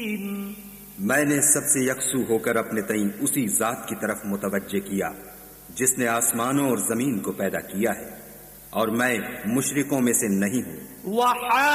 मैंने सबसे यकसू होकर अपने तई उसी जात की तरफ मुतवज्जे किया जिसने आसमानों और जमीन को पैदा किया है, और मैं मुशरिकों में से नहीं हूं।